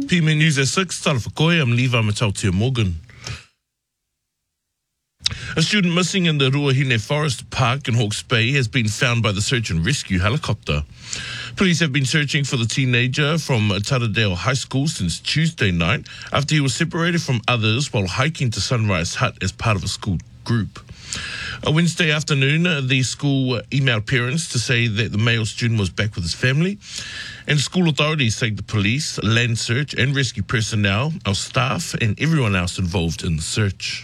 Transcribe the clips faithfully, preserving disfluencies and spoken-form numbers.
P M News at six, tala whakoe, I'm Levi Matautia Morgan. A student missing in the Ruahine Forest Park in Hawke's Bay has been found by the search and rescue helicopter. Police have been searching for the teenager from Taradale High School since Tuesday night after he was separated from others while hiking to Sunrise Hut as part of a school group. A Wednesday afternoon, the school emailed parents to say that the male student was back with his family, and school authorities say the police, land search and rescue personnel, our staff and everyone else involved in the search.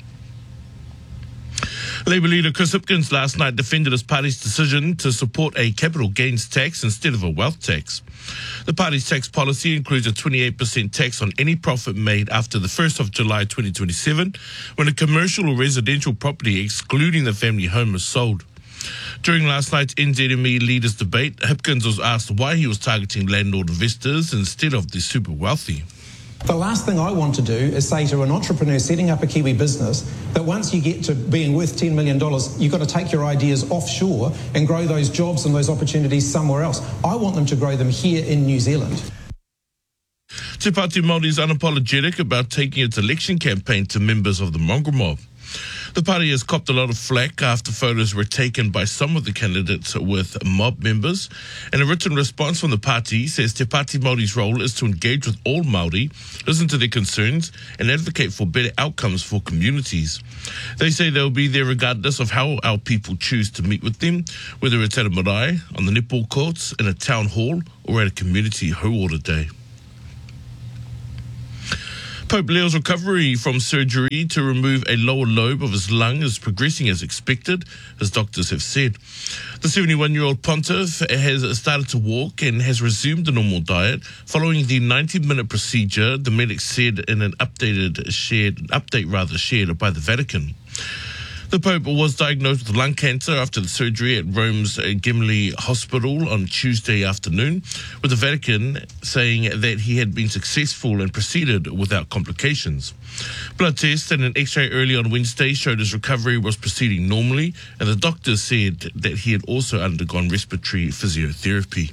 Labour leader Chris Hipkins last night defended his party's decision to support a capital gains tax instead of a wealth tax. The party's tax policy includes a twenty-eight percent tax on any profit made after the first of July twenty twenty-seven when a commercial or residential property excluding the family home is sold. During last night's N Z M E leaders debate, Hipkins was asked why he was targeting landlord investors instead of the super wealthy. The last thing I want to do is say to an entrepreneur setting up a Kiwi business that once you get to being worth ten million dollars, you've got to take your ideas offshore and grow those jobs and those opportunities somewhere else. I want them to grow them here in New Zealand. Te Pāti Māori is unapologetic about taking its election campaign to members of the mongrel mob. The party has copped a lot of flack after photos were taken by some of the candidates with mob members, and a written response from the party says Te Pāti Māori's role is to engage with all Māori, listen to their concerns, and advocate for better outcomes for communities. They say they'll be there regardless of how our people choose to meet with them, whether it's at a marae, on the netball courts, in a town hall, or at a community ho-order day. Pope Leo's recovery from surgery to remove a lower lobe of his lung is progressing as expected, as doctors have said. The seventy-one-year-old pontiff has started to walk and has resumed a normal diet following the ninety-minute procedure, the medics said in an updated shared update rather shared by the Vatican. The Pope was diagnosed with lung cancer after the surgery at Rome's Gimli Hospital on Tuesday afternoon, with the Vatican saying that he had been successful and proceeded without complications. Blood tests and an x-ray early on Wednesday showed his recovery was proceeding normally, and the doctors said that he had also undergone respiratory physiotherapy.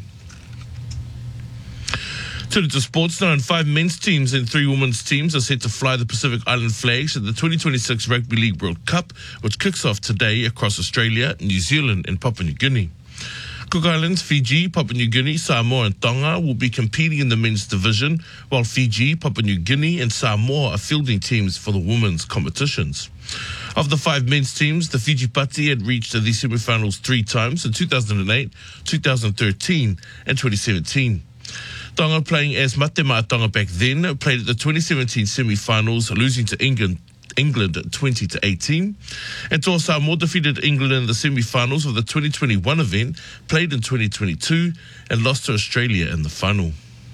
Turning to sports now, and five men's teams and three women's teams are set to fly the Pacific Island flags at the twenty twenty-six Rugby League World Cup, which kicks off today across Australia, New Zealand and Papua New Guinea. Cook Islands, Fiji, Papua New Guinea, Samoa and Tonga will be competing in the men's division, while Fiji, Papua New Guinea and Samoa are fielding teams for the women's competitions. Of the five men's teams, the Fiji Pati had reached the semi-finals three times in two thousand eight, two thousand thirteen and twenty seventeen. Tonga, playing as Mate Maa Tonga back then, played at the twenty seventeen semi-finals, losing to England England twenty to eighteen. And Toa Samoa defeated England in the semi-finals of the twenty twenty-one event, played in twenty twenty-two, and lost to Australia in the final.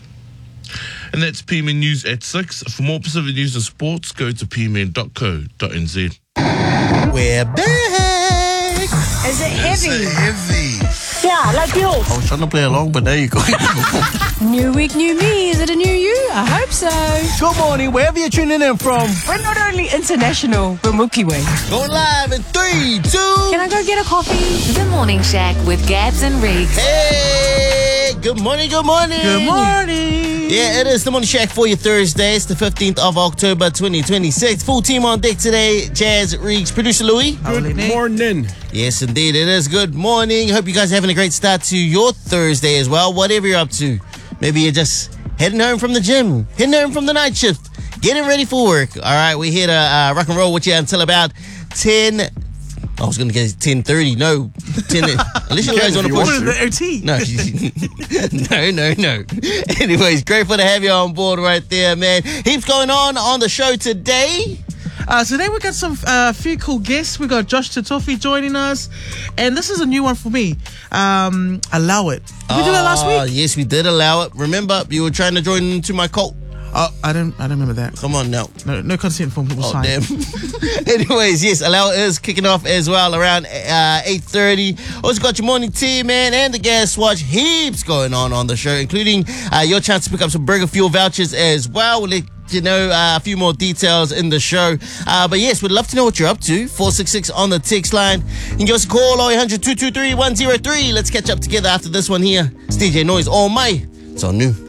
And that's P M N News at six. For more Pacific news and sports, go to p m n dot co dot n z. We're back! Is it heavy? Is it heavy? Yeah, like yours. I was trying to play along, but there you go. New week, new me. Is it a new you? I hope so. Good morning, wherever you're tuning in from. We're not only international, we're Milky Way. Going live in three, two. Can I go get a coffee? The Morning Shack with Gabs and Riggs. Hey, good morning, good morning. Good morning. Yeah, it is the Morning Shack for you Thursday. It's the fifteenth of October, twenty twenty-six. Full team on deck today. Jazz, Riggs, producer Louis. Good morning. Yes, indeed, it is. Good morning. Hope you guys are having a great start to your Thursday as well, whatever you're up to. Maybe you're just heading home from the gym, heading home from the night shift, getting ready for work. All right, we're here to uh, rock and roll with you until about ten. I was going to get ten thirty. No, ten. Unless you guys want to push through. The O T. No, no, no, no. Anyways, grateful to have you on board right there, man. Heaps going on on the show today. Uh, today we got some uh, few cool guests. We got Josh Tatofi joining us, and this is a new one for me. Um, allow it. Did we do that last week? Yes, we did allow it. Remember, you were trying to join into my cult. Oh, I don't. I don't remember that. Come on now. No, no consent form was Oh, signed. damn. Anyways, yes, Allow It is kicking off as well around uh, eight thirty. Also got your morning tea, man, and the gas watch. Heaps going on on the show, including uh, your chance to pick up some Burger Fuel vouchers as well. We'll let you know uh, a few more details in the show. Uh, but yes, we'd love to know what you're up to. four six six on the text line. You can give us a call, oh eight hundred, two two three, one oh three. Let's catch up together after this one here. It's D J Noise All May. It's on new.